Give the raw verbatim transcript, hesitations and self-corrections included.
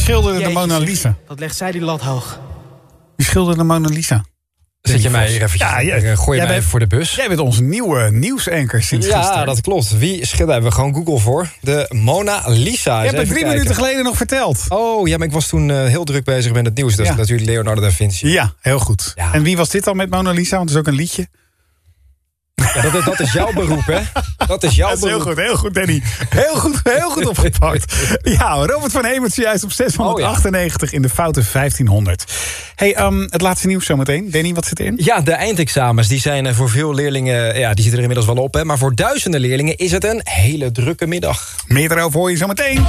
schilderde de Jeetje, Mona Lisa? Wat legt zij die lat hoog? Wie schilderde de Mona Lisa? Zet je mij hier eventjes, Ja, ja, jij- gooi je jij mij bent- even voor de bus. Jij bent onze nieuwe nieuwsanker sinds Ja, gisteren. dat klopt. Wie schilderde? Daar hebben we gewoon Google voor. De Mona Lisa. Je hebt het drie minuten geleden nog verteld. Oh, ja, maar ik was toen uh, heel druk bezig met het nieuws. Dat Ja. is natuurlijk Leonardo da Vinci. Ja, heel goed. Ja. En wie was dit dan met Mona Lisa? Want het is ook een liedje. Ja, dat, dat is jouw beroep, hè? Dat is jouw Dat is heel beroep. goed, heel goed, Danny. Heel goed, heel goed opgepakt. Ja, Robert van Hemert juist op zeshonderdachtennegentig in de foute vijftienhonderd. Hey, um, het laatste nieuws zometeen. Danny, wat zit erin? Ja, de eindexamens die zijn voor veel leerlingen, ja, die zitten er inmiddels wel op. Hè? Maar voor duizenden leerlingen is het een hele drukke middag. Meer daarover hoor je zometeen.